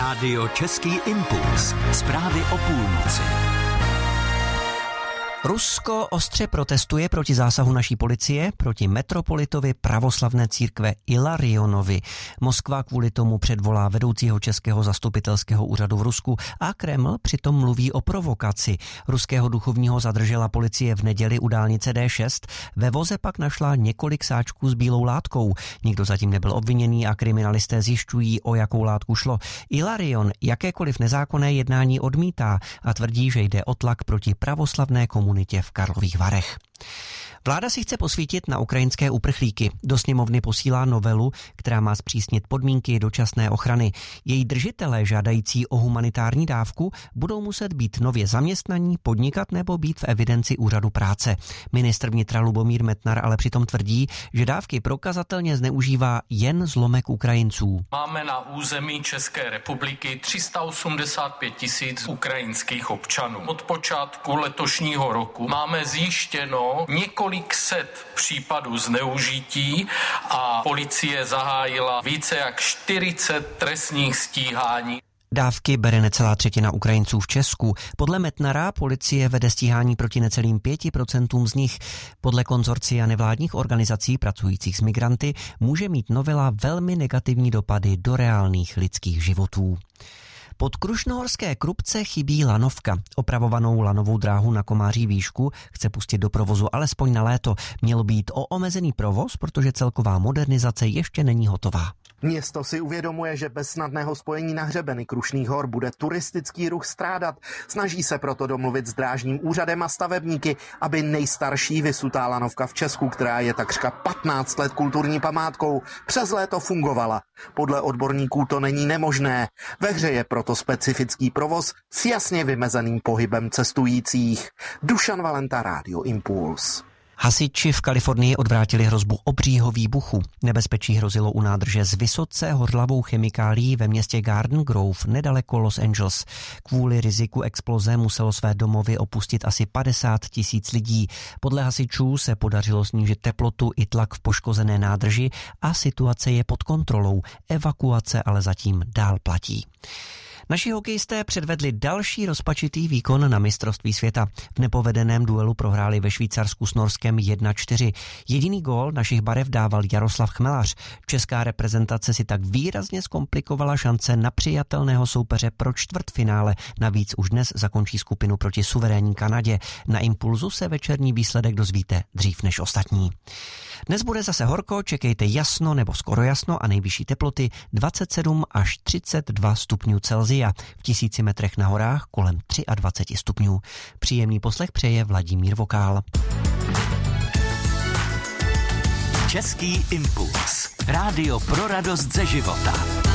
Rádio Český impuls. Zprávy o půlnoci. Rusko ostře protestuje proti zásahu naší policie proti metropolitovi pravoslavné církve Ilarionovi. Moskva kvůli tomu předvolá vedoucího českého zastupitelského úřadu v Rusku a Kreml přitom mluví o provokaci. Ruského duchovního zadržela policie v neděli u dálnice D6. Ve voze pak našla několik sáčků s bílou látkou. Nikdo zatím nebyl obviněný a kriminalisté zjišťují, o jakou látku šlo. Ilarion jakékoliv nezákonné jednání odmítá a tvrdí, že jde o tlak proti pravoslavné komunitě v Karlových Varech. Vláda si chce posvítit na ukrajinské uprchlíky. Do sněmovny posílá novelu, která má zpřísnit podmínky dočasné ochrany. Její držitelé žádající o humanitární dávku budou muset být nově zaměstnaní, podnikat nebo být v evidenci úřadu práce. Ministr vnitra Lubomír Metnar ale přitom tvrdí, že dávky prokazatelně zneužívá jen zlomek Ukrajinců. Máme na území České republiky 385 000 ukrajinských občanů. Od počátku letošního roku máme zjištěno několik set případů zneužití a policie zahájila více jak 40 trestních stíhání. Dávky bere necelá třetina Ukrajinců v Česku. Podle Metnara policie vede stíhání proti necelým 5% z nich. Podle konzorcia nevládních organizací pracujících s migranty může mít novela velmi negativní dopady do reálných lidských životů. Pod krušnohorské Krupce chybí lanovka. Opravovanou lanovou dráhu na Komáří výšku chce pustit do provozu alespoň na léto. Mělo být o omezený provoz, protože celková modernizace ještě není hotová. Město si uvědomuje, že bez snadného spojení na hřebeny Krušných hor bude turistický ruch strádat. Snaží se proto domluvit s drážním úřadem a stavebníky, aby nejstarší vysutá lanovka v Česku, která je takřka 15 let kulturní památkou, přes léto fungovala. Podle odborníků to není nemožné. Ve hře je proto specifický provoz s jasně vymezeným pohybem cestujících. Dušan Valenta, Rádio Impuls. Hasiči v Kalifornii odvrátili hrozbu obřího výbuchu. Nebezpečí hrozilo u nádrže s vysoce hořlavou chemikálií ve městě Garden Grove nedaleko Los Angeles. Kvůli riziku exploze muselo své domovy opustit asi 50 000 lidí. Podle hasičů se podařilo snížit teplotu i tlak v poškozené nádrži a situace je pod kontrolou. Evakuace ale zatím dál platí. Naši hokejisté předvedli další rozpačitý výkon na mistrovství světa. V nepovedeném duelu prohráli ve Švýcarsku s Norskem 1-4. Jediný gól našich barev dával Jaroslav Chmelař. Česká reprezentace si tak výrazně zkomplikovala šance na přijatelného soupeře pro čtvrtfinále. Navíc už dnes zakončí skupinu proti suverénní Kanadě. Na Impulzu se večerní výsledek dozvíte dřív než ostatní. Dnes bude zase horko, čekejte jasno nebo skoro jasno a nejvyšší teploty 27 až 32 stupňů Celsia. V 1000 metrech na horách kolem 23 stupňů. Příjemný poslech přeje Vladimír Vokál. Český impuls. Rádio pro radost ze života.